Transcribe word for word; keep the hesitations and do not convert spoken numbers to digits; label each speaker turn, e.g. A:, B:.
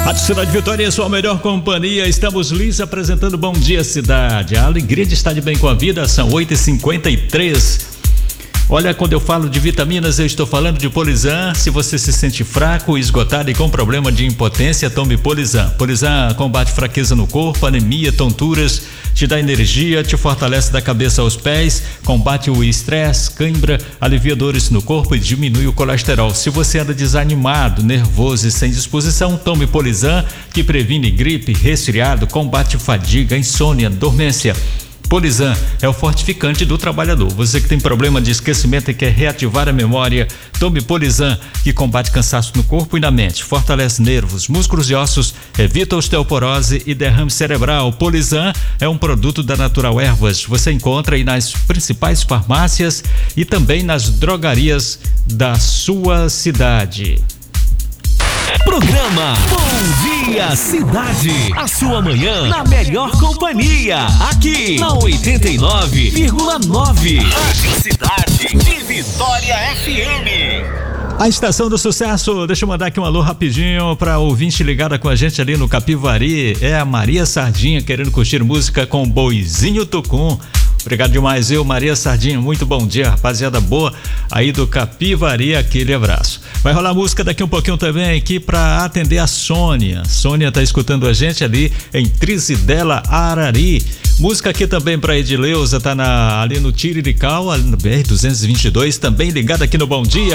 A: Rádio Cidade Vitória, sua melhor companhia. Estamos lhes apresentando Bom Dia Cidade. A alegria de estar de bem com a vida. São oito e cinquenta e três. Olha, quando eu falo de vitaminas, eu estou falando de Polizan. Se você se sente fraco, esgotado e com problema de impotência, tome Polizan. Polizan combate fraqueza no corpo, anemia, tonturas, te dá energia, te fortalece da cabeça aos pés, combate o estresse, cãibra, alivia dores no corpo e diminui o colesterol. Se você anda desanimado, nervoso e sem disposição, tome Polizan, que previne gripe, resfriado, combate fadiga, insônia, dormência. Polizan é o fortificante do trabalhador. Você que tem problema de esquecimento e quer reativar a memória, tome Polizan, que combate cansaço no corpo e na mente, fortalece nervos, músculos e ossos, evita osteoporose e derrame cerebral. Polizan é um produto da Natural Ervas. Você encontra aí nas principais farmácias e também nas drogarias da sua cidade.
B: Programa Bom Dia Cidade. A sua manhã na melhor companhia. Aqui na oitenta e nove vírgula nove. Rádio Cidade de Vitória F M.
A: A Estação do Sucesso. Deixa eu mandar aqui um alô rapidinho pra ouvinte ligada com a gente ali no Capivari. É a Maria Sardinha querendo curtir música com Boizinho Tucum. Obrigado demais, eu, Maria Sardinha. Muito bom dia, rapaziada boa aí do Capivari, aquele abraço. Vai rolar música daqui um pouquinho também aqui pra atender a Sônia. Sônia tá escutando a gente ali em Trizidela, Arari. Música aqui também pra Edileuza, tá na, ali no Tirirical, ali no B R duzentos e vinte e dois, também ligada aqui no Bom Dia.